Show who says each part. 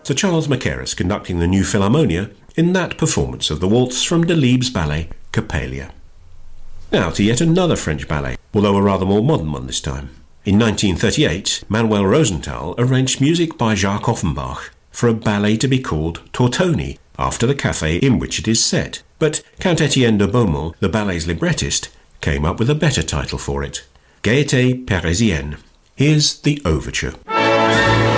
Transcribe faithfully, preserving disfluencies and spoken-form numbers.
Speaker 1: Sir Charles Mackerras conducting the New Philharmonia in that performance of the waltz from Delibes' ballet Coppelia. Now to yet another French ballet, although a rather more modern one this time. In nineteen thirty-eight, Manuel Rosenthal arranged music by Jacques Offenbach for a ballet to be called Tortoni, after the café in which it is set. But Count Etienne de Beaumont, the ballet's librettist, came up with a better title for it, Gaieté Parisienne. Here's the overture.